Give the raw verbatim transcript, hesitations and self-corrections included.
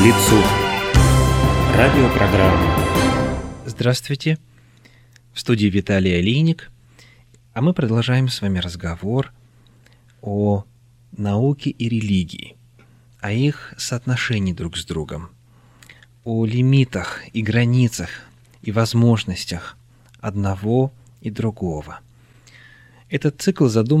лицу». Радиопрограмма. Здравствуйте. В студии Виталий Алиник. А мы продолжаем с вами разговор о науке и религии, о их соотношении друг с другом, о лимитах и границах и возможностях одного и другого. Этот цикл задуман